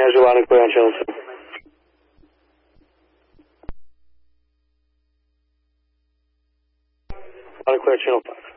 manager, loud and clear on channel 2. Loud and clear, channel 5.